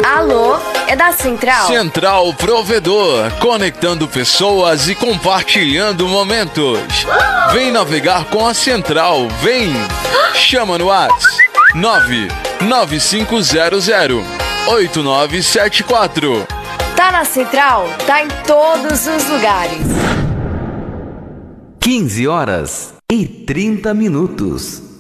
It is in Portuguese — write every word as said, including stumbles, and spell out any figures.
Alô, é da Central? Central Provedor, conectando pessoas e compartilhando momentos. Vem navegar com a Central, vem! Chama no WhatsApp nove nove cinco zero zero oito nove sete quatro. Tá na Central? Tá em todos os lugares. quinze horas e trinta minutos.